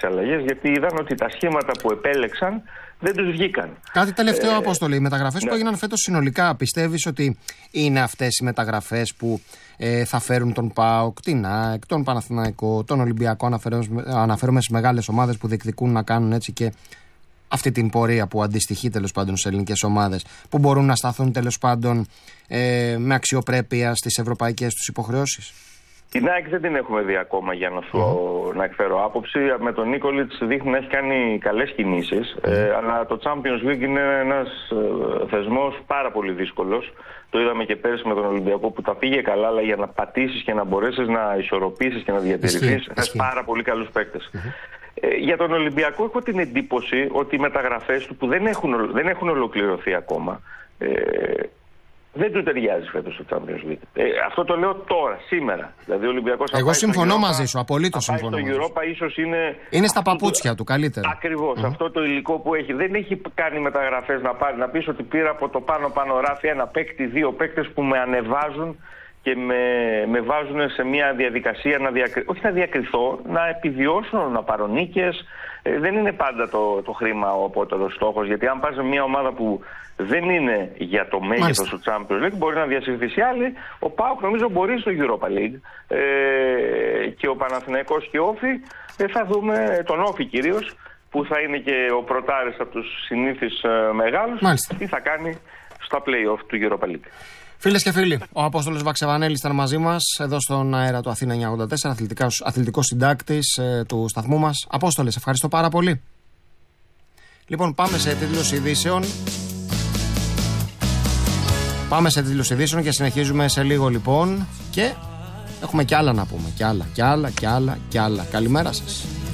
αλλαγές, γιατί είδαν ότι τα σχήματα που επέλεξαν δεν τους βγήκαν. Κάτι τελευταίο, Απόστολη. Οι μεταγραφές που έγιναν φέτος συνολικά, πιστεύεις ότι είναι αυτές οι μεταγραφές που θα φέρουν τον ΠΑΟΚ, την ΑΕΚ, τον Παναθηναϊκό, τον Ολυμπιακό? Αναφέρομαι στις μεγάλες ομάδες που διεκδικούν να κάνουν έτσι και αυτή την πορεία που αντιστοιχεί τέλος πάντων στις ελληνικές ομάδες, που μπορούν να σταθούν τέλος πάντων με αξιοπρέπεια στις ευρωπαϊκές τους υποχρεώσεις. Την ΑΕΚ δεν την έχουμε δει ακόμα, για να εκφέρω άποψη. Με τον Νίκολιτς δείχνει να έχει κάνει καλές κινήσεις, αλλά το Champions League είναι ένας θεσμός πάρα πολύ δύσκολος. Το είδαμε και πέρυσι με τον Ολυμπιακό που τα πήγε καλά, αλλά για να πατήσεις και να μπορέσεις να ισορροπήσεις και να διατηρηθείς, θες πάρα πολύ καλούς παίκτες. Για τον Ολυμπιακό έχω την εντύπωση ότι οι μεταγραφές του που δεν έχουν ολοκληρωθεί ακόμα, δεν του ταιριάζει φέτος το Champions League. Αυτό το λέω τώρα, σήμερα. Δηλαδή ο Ολυμπιακός. Εγώ συμφωνώ μαζί σου, απολύτως συμφωνώ. Στο Europa ίσως είναι στα παπούτσια του καλύτερα. Ακριβώς. Αυτό το υλικό που έχει. Δεν έχει κάνει μεταγραφές να πεις ότι πήρα από το πάνω ράφι ένα παίκτη, δύο παίκτες που με ανεβάζουν και με βάζουν σε μια διαδικασία όχι να διακριθώ, να επιβιώσω, να πάρω νίκες. Δεν είναι πάντα το χρήμα ο απότερος στόχος, γιατί αν πας σε μια ομάδα που δεν είναι για το μέγεθος του Champions League, μπορεί να διασυρθεί σε άλλη. Ο ΠΑΟΚ νομίζω μπορεί στο Europa League, και ο Παναθηναϊκός και ο Όφη. Θα δούμε τον Όφη κυρίως, που θα είναι και ο πρωτάρης από τους συνήθεις μεγάλους, τι θα κάνει στα play-off του Europa League. Φίλες και φίλοι, ο Απόστολος Βαξεβανέλης ήταν μαζί μας εδώ στον αέρα του Αθήνα 984, αθλητικός συντάκτης του σταθμού μας. Απόστολε, σε ευχαριστώ πάρα πολύ. Λοιπόν, πάμε σε τίτλους ειδήσεων. Και συνεχίζουμε σε λίγο λοιπόν. Και έχουμε κι άλλα να πούμε. Κι άλλα. Καλημέρα σας.